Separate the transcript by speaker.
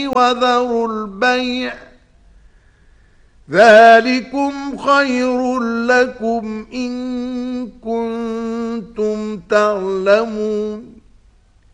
Speaker 1: وذروا البيع ذلكم خير لكم إن كنتم تعلمون